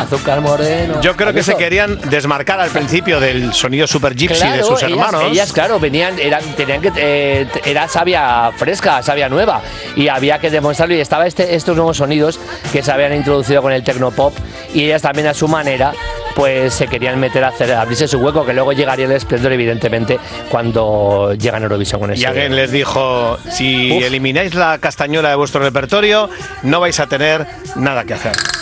Azúcar moreno. Yo creo que se querían desmarcar al principio del sonido super gypsy de sus hermanos. Ellas, claro, era savia fresca, savia nueva, y había que demostrarlo, y estaba estos nuevos sonidos que se habían introducido con el tecnopop, y ellas también a su manera pues se querían meter a abrirse su hueco, que luego llegaría el esplendor, evidentemente, cuando llegan a Eurovisión con eso. Y alguien les dijo, si elimináis la castañuela de vuestro repertorio, no vais a tener nada que hacer.